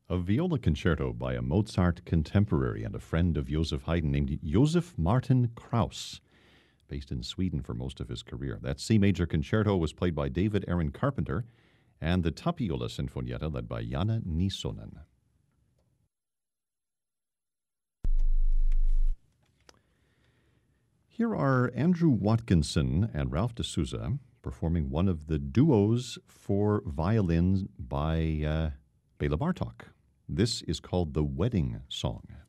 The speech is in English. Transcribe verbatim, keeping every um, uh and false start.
A viola concerto by a Mozart contemporary and a friend of Joseph Haydn named Joseph Martin Krauss, based in Sweden for most of his career. That C major concerto was played by David Aaron Carpenter, and the Tapiola Sinfonietta led by Janne Nisonen. Here are Andrew Watkinson and Ralph de Souza performing one of the duos for violin by uh, Bela Bartok. This is called The Wedding Song.